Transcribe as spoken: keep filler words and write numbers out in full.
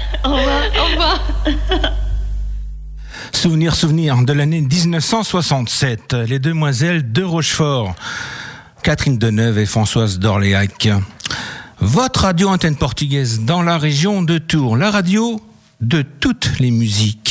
Au revoir. Au revoir. Souvenir, souvenir de l'année dix-neuf cent soixante-sept. Les demoiselles de Rochefort, Catherine Deneuve et Françoise d'Orléac. Votre radio antenne portugaise dans la région de Tours. La radio de toutes les musiques.